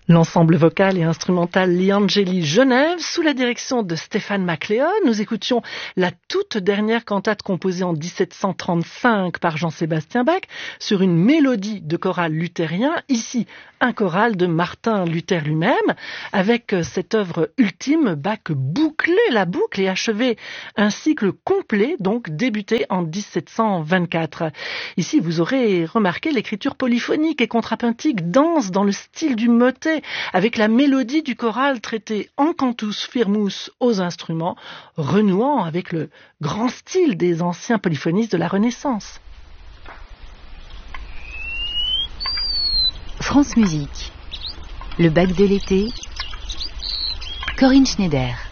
L'ensemble vocal et instrumental Liangeli Genève, sous la direction de Stéphane MacLeod. Nous écoutions la toute dernière cantate composée en 1735 par Jean-Sébastien Bach sur une mélodie de choral luthérien, ici un choral de Martin Luther lui-même. Avec cette œuvre ultime, Bach bouclait la boucle et achevait un cycle complet, donc débuté en 1724. Ici, vous aurez remarqué l'écriture polyphonique et contrapuntique dense dans le style du motet, avec la mélodie du choral traitée en cantus firmus aux instruments, renouant avec le grand style des anciens polyphonistes de la Renaissance. France Musique, le Bach de l'été, Corinne Schneider.